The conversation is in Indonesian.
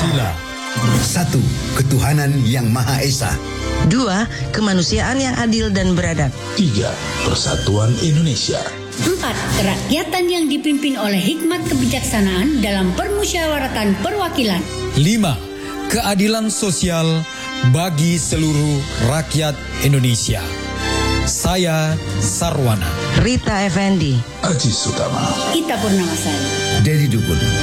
Pancasila. 1. Ketuhanan yang Maha Esa. 2. Kemanusiaan yang adil dan beradab. 3. Persatuan Indonesia. 4. Kerakyatan yang dipimpin oleh hikmat kebijaksanaan dalam permusyawaratan perwakilan. 5. Keadilan sosial bagi seluruh rakyat Indonesia. Saya Sarwana. Rita Effendi. Aji Sutama. Ita Purnamasari. Dedi Dukun.